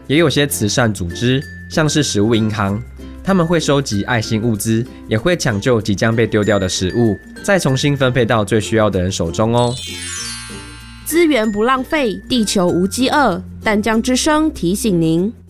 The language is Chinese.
也有些慈善组织，像是食物银行，他们会收集爱心物资，也会抢救即将被丢掉的食物，再重新分配到最需要的人手中哦。 资源不浪费，地球无饥饿。淡江之声提醒您。